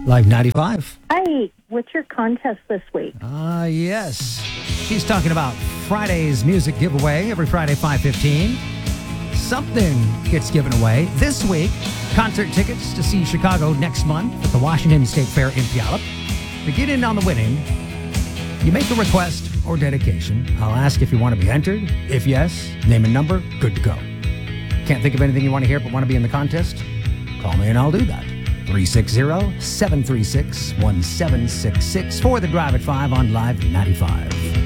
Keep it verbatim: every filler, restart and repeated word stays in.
Live ninety-five. Hi, what's your contest this week? Ah, uh, yes. She's talking about Friday's music giveaway every Friday, five fifteen. Something gets given away. This week, concert tickets to see Chicago next month at the Washington State Fair in Puyallup. To get in on the winning, you make a request or dedication. I'll ask if you want to be entered. If yes, name and number, good to go. Can't think of anything you want to hear but want to be in the contest? Call me and I'll do that. three six zero, seven three six, one seven six six for the Drive at five on Live ninety-five.